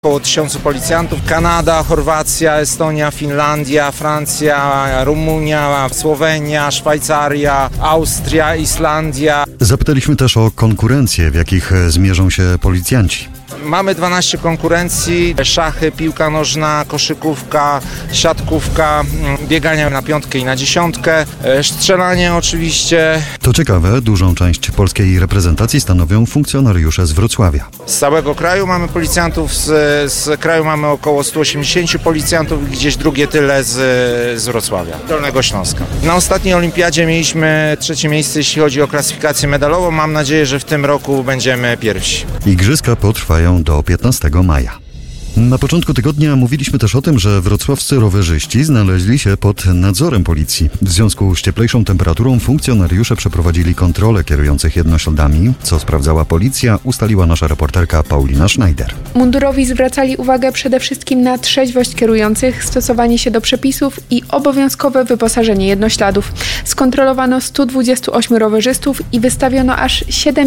Około 1000 policjantów. Kanada, Chorwacja, Estonia, Finlandia, Francja, Rumunia, Słowenia, Szwajcaria, Austria, Islandia. Zapytaliśmy też o konkurencje, w jakich zmierzą się policjanci. Mamy 12 konkurencji: szachy, piłka nożna, koszykówka, siatkówka, bieganie na 5 i na 10, strzelanie oczywiście. To ciekawe, dużą część polskiej reprezentacji stanowią funkcjonariusze z Wrocławia. Z całego kraju mamy policjantów, z kraju mamy około 180 policjantów, gdzieś drugie tyle z Wrocławia, Dolnego Śląska. Na ostatniej olimpiadzie mieliśmy 3. miejsce, jeśli chodzi o klasyfikację medalową. Mam nadzieję, że w tym roku będziemy pierwsi. Igrzyska potrwają do 15 maja. Na początku tygodnia mówiliśmy też o tym, że wrocławscy rowerzyści znaleźli się pod nadzorem policji. W związku z cieplejszą temperaturą funkcjonariusze przeprowadzili kontrolę kierujących jednośladami. Co sprawdzała policja, ustaliła nasza reporterka Paulina Schneider. Mundurowi zwracali uwagę przede wszystkim na trzeźwość kierujących, stosowanie się do przepisów i obowiązkowe wyposażenie jednośladów. Skontrolowano 128 rowerzystów i wystawiono aż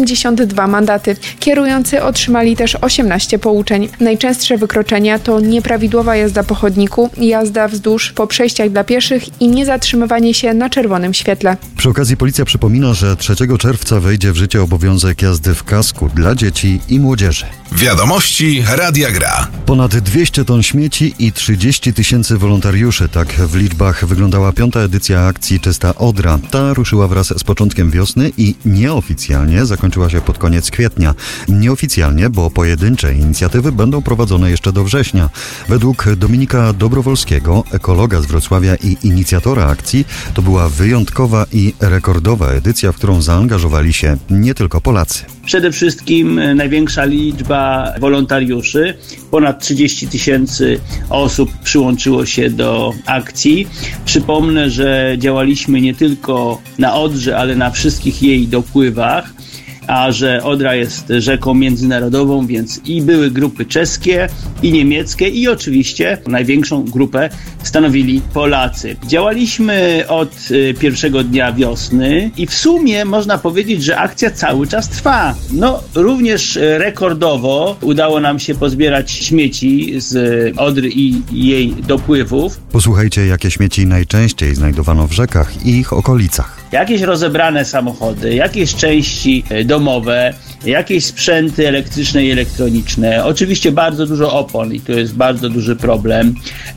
72 mandaty. Kierujący otrzymali też 18 pouczeń. Najczęstsze wykroczenia to nieprawidłowa jazda po chodniku, jazda wzdłuż po przejściach dla pieszych i niezatrzymywanie się na czerwonym świetle. Przy okazji policja przypomina, że 3 czerwca wejdzie w życie obowiązek jazdy w kasku dla dzieci i młodzieży. Wiadomości Radia Gra. Ponad 200 ton śmieci i 30 000 wolontariuszy. Tak w liczbach wyglądała 5. edycja akcji Czysta Odra. Ta ruszyła wraz z początkiem wiosny i nieoficjalnie zakończyła się pod koniec kwietnia. Nieoficjalnie, bo pojedyncze inicjatywy będą prowadzone jeszcze do września. Według Dominika Dobrowolskiego, ekologa z Wrocławia i inicjatora akcji, to była wyjątkowa i rekordowa edycja, w którą zaangażowali się nie tylko Polacy. Przede wszystkim największa liczba wolontariuszy. Ponad 30 000 osób przyłączyło się do akcji. Przypomnę, że działaliśmy nie tylko na Odrze, ale na wszystkich jej dopływach. A że Odra jest rzeką międzynarodową, więc i były grupy czeskie, i niemieckie, i oczywiście największą grupę stanowili Polacy. Działaliśmy od pierwszego dnia wiosny i w sumie można powiedzieć, że akcja cały czas trwa. Również rekordowo udało nam się pozbierać śmieci z Odry i jej dopływów. Posłuchajcie, jakie śmieci najczęściej znajdowano w rzekach i ich okolicach. Jakieś rozebrane samochody, jakieś części domowe, jakieś sprzęty elektryczne i elektroniczne, oczywiście bardzo dużo opon i to jest bardzo duży problem,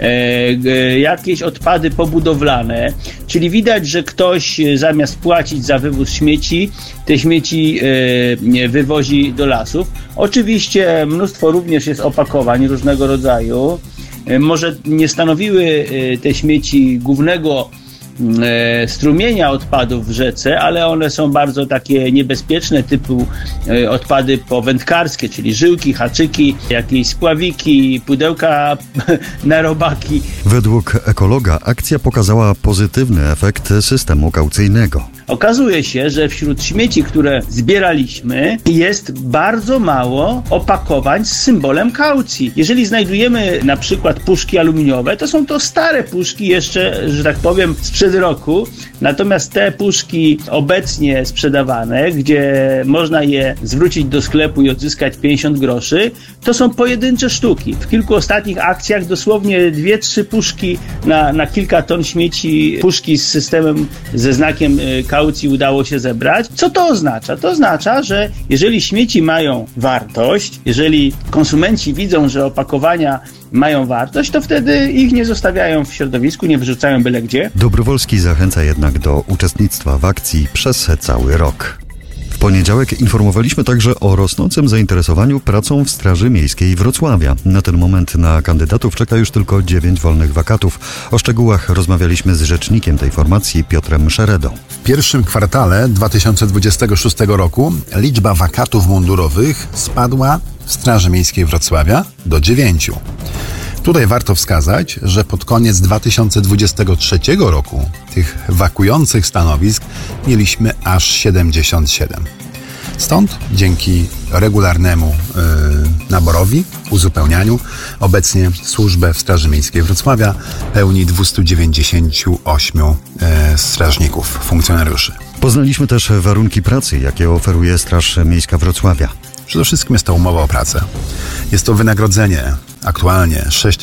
jakieś odpady pobudowlane, czyli widać, że ktoś zamiast płacić za wywóz śmieci, te śmieci wywozi do lasów. Oczywiście mnóstwo również jest opakowań różnego rodzaju. Może nie stanowiły te śmieci głównego strumienia odpadów w rzece, ale one są bardzo takie niebezpieczne, typu odpady powędkarskie, czyli żyłki, haczyki, jakieś spławiki, pudełka na robaki. Według ekologa akcja pokazała pozytywny efekt systemu kaucyjnego. Okazuje się, że wśród śmieci, które zbieraliśmy, jest bardzo mało opakowań z symbolem kaucji. Jeżeli znajdujemy na przykład puszki aluminiowe, to są to stare puszki jeszcze, że tak powiem, sprzed roku. Natomiast te puszki obecnie sprzedawane, gdzie można je zwrócić do sklepu i odzyskać 50 groszy, to są pojedyncze sztuki. W kilku ostatnich akcjach dosłownie 2-3 puszki na kilka ton śmieci, puszki z systemem, ze znakiem kaucji udało się zebrać. Co to oznacza? To oznacza, że jeżeli śmieci mają wartość, jeżeli konsumenci widzą, że opakowania mają wartość, to wtedy ich nie zostawiają w środowisku, nie wyrzucają byle gdzie. Dobrowolski zachęca jednak do uczestnictwa w akcji przez cały rok. W poniedziałek informowaliśmy także o rosnącym zainteresowaniu pracą w Straży Miejskiej Wrocławia. Na ten moment na kandydatów czeka już tylko 9 wolnych wakatów. O szczegółach rozmawialiśmy z rzecznikiem tej formacji, Piotrem Szeredą. W pierwszym kwartale 2026 roku liczba wakatów mundurowych spadła w Straży Miejskiej Wrocławia do 9. Tutaj warto wskazać, że pod koniec 2023 roku tych wakujących stanowisk mieliśmy aż 77. Stąd dzięki regularnemu naborowi, uzupełnianiu, obecnie służbę w Straży Miejskiej Wrocławia pełni 298 strażników, funkcjonariuszy. Poznaliśmy też warunki pracy, jakie oferuje Straż Miejska Wrocławia. Przede wszystkim jest to umowa o pracę. Jest to wynagrodzenie aktualnie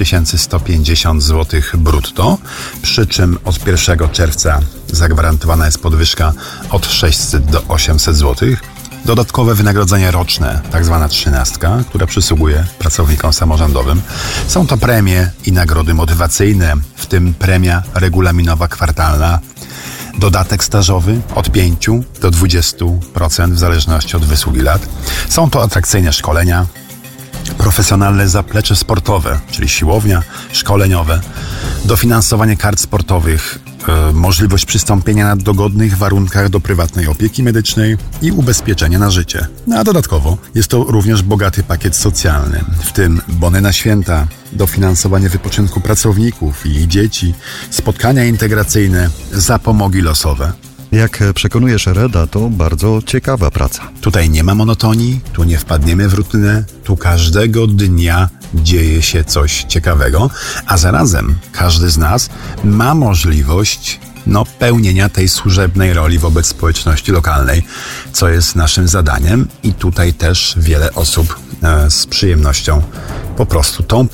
6150 zł brutto, przy czym od 1 czerwca zagwarantowana jest podwyżka od 600 do 800 zł. Dodatkowe wynagrodzenie roczne, tak zwana 13, która przysługuje pracownikom samorządowym. Są to premie i nagrody motywacyjne, w tym premia regulaminowa kwartalna, dodatek stażowy od 5 do 20% w zależności od wysługi lat. Są to atrakcyjne szkolenia, profesjonalne zaplecze sportowe, czyli siłownia, szkoleniowe, dofinansowanie kart sportowych, możliwość przystąpienia na dogodnych warunkach do prywatnej opieki medycznej i ubezpieczenie na życie. A dodatkowo jest to również bogaty pakiet socjalny, w tym bony na święta, dofinansowanie wypoczynku pracowników i dzieci, spotkania integracyjne, zapomogi losowe. Jak przekonuje Szereda, to bardzo ciekawa praca. Tutaj nie ma monotonii, tu nie wpadniemy w rutynę, tu każdego dnia dzieje się coś ciekawego, a zarazem każdy z nas ma możliwość pełnienia tej służebnej roli wobec społeczności lokalnej, co jest naszym zadaniem i tutaj też wiele osób z przyjemnością po prostu tą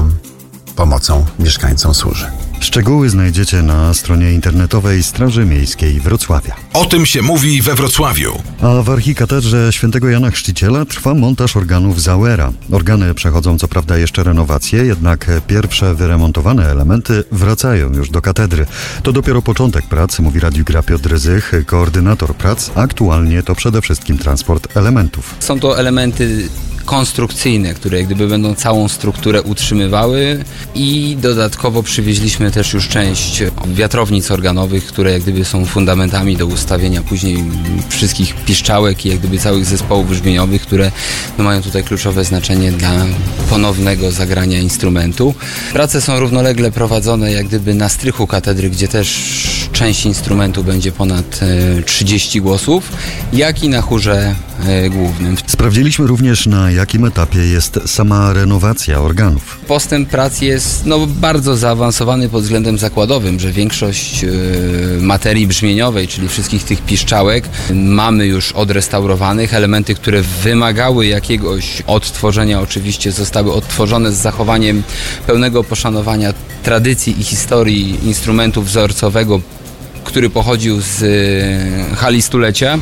pomocą mieszkańcom służy. Szczegóły znajdziecie na stronie internetowej Straży Miejskiej Wrocławia. O tym się mówi we Wrocławiu. A w archikatedrze Świętego Jana Chrzciciela trwa montaż organów Zauera. Organy przechodzą co prawda jeszcze renowację, jednak pierwsze wyremontowane elementy wracają już do katedry. To dopiero początek prac, mówi Radiu Gra Piotr Rysych, koordynator prac. Aktualnie to przede wszystkim transport elementów. Są to elementy konstrukcyjne, które jak gdyby będą całą strukturę utrzymywały i dodatkowo przywieźliśmy też już część wiatrownic organowych, które jak gdyby są fundamentami do ustawienia później wszystkich piszczałek i jak gdyby całych zespołów brzmieniowych, które mają tutaj kluczowe znaczenie dla ponownego zagrania instrumentu. Prace są równolegle prowadzone jak gdyby na strychu katedry, gdzie też część instrumentu będzie ponad 30 głosów, jak i na chórze głównym. Sprawdziliśmy również, na jakim etapie jest sama renowacja organów. Postęp prac jest bardzo zaawansowany pod względem zakładowym, że większość materii brzmieniowej, czyli wszystkich tych piszczałek mamy już odrestaurowanych. Elementy, które wymagały jakiegoś odtworzenia, oczywiście zostały odtworzone z zachowaniem pełnego poszanowania tradycji i historii instrumentu wzorcowego, który pochodził z hali stulecia.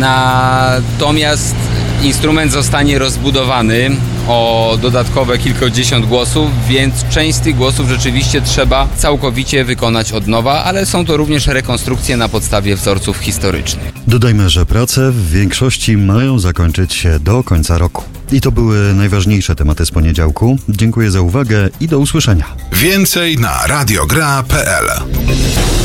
Natomiast instrument zostanie rozbudowany o dodatkowe kilkadziesiąt głosów, więc część z tych głosów rzeczywiście trzeba całkowicie wykonać od nowa, ale są to również rekonstrukcje na podstawie wzorców historycznych. Dodajmy, że prace w większości mają zakończyć się do końca roku. I to były najważniejsze tematy z poniedziałku. Dziękuję za uwagę i do usłyszenia. Więcej na radiogra.pl.